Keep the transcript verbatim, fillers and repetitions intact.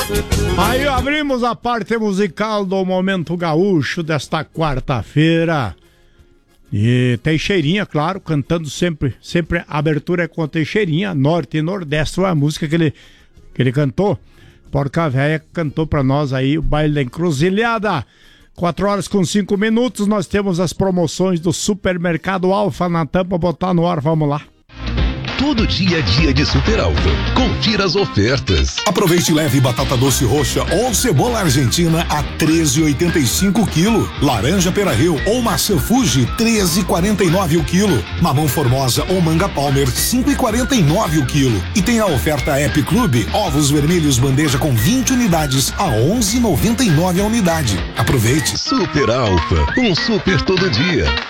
Aí abrimos a parte musical do Momento Gaúcho desta quarta-feira. E Teixeirinha, claro, cantando sempre, sempre a abertura é com Teixeirinha, Norte e Nordeste, foi a música que ele, que ele cantou. Porca Véia cantou pra nós aí o Baile da Encruzilhada. Quatro horas com cinco minutos, nós temos as promoções do Supermercado Alfa na tampa, botar no ar, vamos lá. Todo dia é dia de Super Alfa. Confira as ofertas. Aproveite e leve batata doce roxa ou cebola argentina a treze e oitenta e cinco o quilo. Laranja Pera-Rio ou maçã Fuji treze e quarenta e nove o quilo. Mamão Formosa ou manga Palmer cinco e quarenta e nove o quilo. E tem a oferta App Club, ovos vermelhos bandeja com vinte unidades a onze e noventa e nove a unidade. Aproveite. Super Alfa, um super todo dia.